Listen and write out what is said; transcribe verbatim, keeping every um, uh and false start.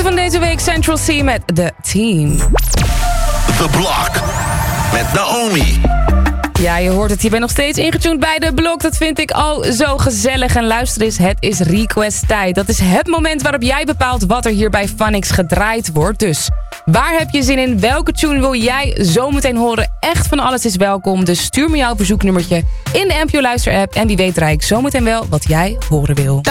eerste van deze week, Central C met The Team. The Block met Naomi. Ja, je hoort het. Je bent nog steeds ingetuned bij De Blok. Dat vind ik al zo gezellig. En luister eens, het is request tijd. Dat is het moment waarop jij bepaalt wat er hier bij Funix gedraaid wordt. Dus waar heb je zin in? Welke tune wil jij zometeen horen? Echt van alles is welkom. Dus stuur me jouw verzoeknummertje in de N P O Luister app. En wie weet draai ik zometeen wel wat jij horen wil.